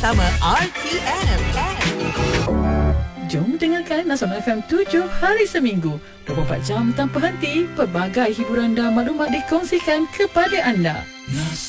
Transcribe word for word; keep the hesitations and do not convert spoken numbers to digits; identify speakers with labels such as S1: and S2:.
S1: bersama R T M.
S2: Jom dengarkan Nasional F M tujuh hari seminggu, dua puluh empat jam tanpa henti. Pelbagai hiburan dan maklumat dikongsikan kepada anda.